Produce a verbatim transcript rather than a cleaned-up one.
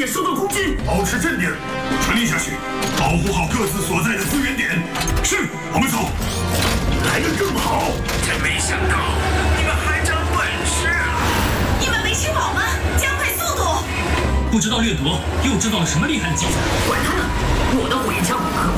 受到攻击。 保持镇定，传令下去，保护好各自所在的资源点。是，我们走。来得正好。 真没想到你们还长本事啊！ 你们没吃饱吗？加快速度！ 不知道掠夺又知道了什么厉害的技巧。 管他呢，我的火焰枪可不